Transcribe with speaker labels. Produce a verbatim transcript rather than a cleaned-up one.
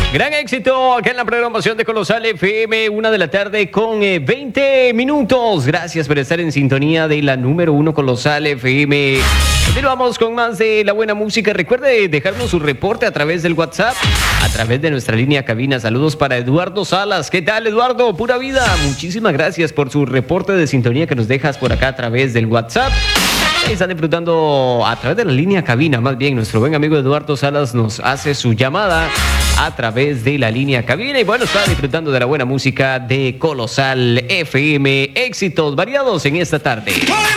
Speaker 1: Gran éxito acá en la programación de Colosal F M, una de la tarde con eh, veinte minutos. Gracias por estar en sintonía de la número uno Colosal F M. Continuamos con más de la buena música. Recuerde dejarnos su reporte a través del WhatsApp, a través de nuestra línea cabina. Saludos para Eduardo Salas. ¿Qué tal, Eduardo? Pura vida. Muchísimas gracias por su reporte de sintonía que nos dejas por acá a través del WhatsApp. Están disfrutando a través de la línea cabina. Más bien, nuestro buen amigo Eduardo Salas nos hace su llamada a través de la línea cabina. Y bueno, está disfrutando de la buena música de Colosal F M. Éxitos variados en esta tarde.